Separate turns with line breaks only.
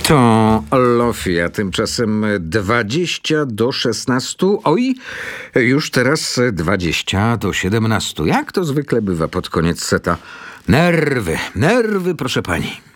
To Lofia, tymczasem 20:16. Oj, już teraz 20:17. Jak to zwykle bywa pod koniec seta. Nerwy, proszę pani.